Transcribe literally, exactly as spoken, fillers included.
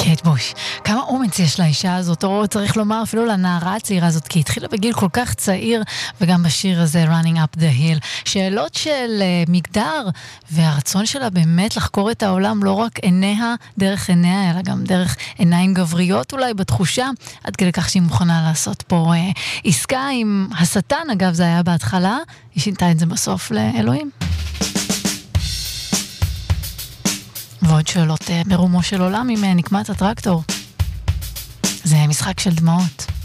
קייט בוש. כמה אומץ יש לאישה הזאת, או צריך לומר אפילו לנערה הצעירה הזאת, כי היא התחילה בגיל כל כך צעיר, וגם בשיר הזה, Running Up the Hill. שאלות של uh, מגדר, והרצון שלה באמת לחקור את העולם, לא רק עיניה, דרך עיניה, אלא גם דרך עיניים גבריות אולי בתחושה, עד כדי כך שהיא מוכנה לעשות פה uh, עסקה עם השטן, אגב זה היה בהתחלה, היא שינתה את זה בסוף לאלוהים. ועוד שאלות ברומו של עולם עם נקמת הטרקטור. זה משחק של דמעות.